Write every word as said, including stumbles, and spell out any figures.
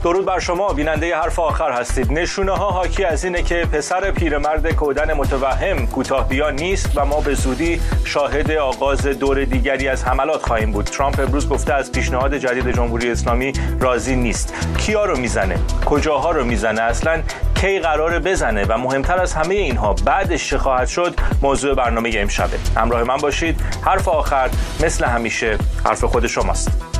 درود بر شما بیننده حرف آخر هستید. نشونه ها حاکی از اینه که پسر پیرمرد کودن متوهم کوتاه بیا نیست و ما به زودی شاهد آغاز دور دیگری از حملات خواهیم بود. ترامپ امروز گفته از پیشنهاد جدید جمهوری اسلامی راضی نیست. کیا رو میزنه؟ کجاها رو میزنه؟ اصلا کی قراره بزنه؟ و مهمتر از همه اینها بعدش چه خواهد شد؟ موضوع برنامه امشبه. همراه من باشید. حرف آخر مثل همیشه حرف خود شماست.